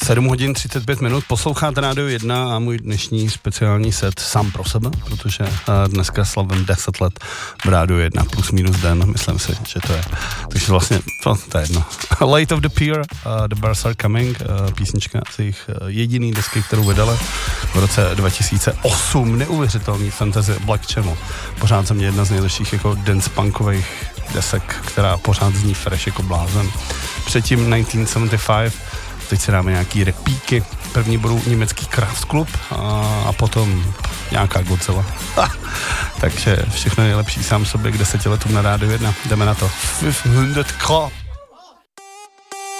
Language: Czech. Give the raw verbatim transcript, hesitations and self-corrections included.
sedm hodin třicet pět minut, posloucháte Rádio jedna a můj dnešní speciální set sám pro sebe, protože dneska slavím deset let v Rádio jedna, plus minus den, myslím si, že to je. Takže vlastně, to, to je jedno. Light of the Pier, uh, The Bars Are Coming, uh, písnička z jejich uh, jediný desky, kterou vydala v roce dva tisíce osm, neuvěřitelný fantasy Black Channel. Pořád za mě jedna z nejlepších jako dance punkových desek, která pořád zní fresh jako blázen. Předtím devatenáct sedmdesát pět, teď si dáme nějaký repíky. První budou německý Kraftklub a, a potom nějaká Godzilla. Takže všechno nejlepší sám sobě k deseti letům na Rádiu jedna. Jdeme na to. pět set krát.